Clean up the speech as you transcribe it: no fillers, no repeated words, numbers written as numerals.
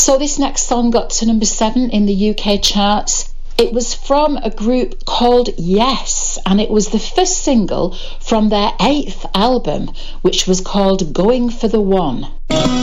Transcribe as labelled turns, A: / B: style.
A: So this next song got to number 7 in the UK charts. It was from a group called Yes, and it was the first single from their 8th album, which was called Going for the One.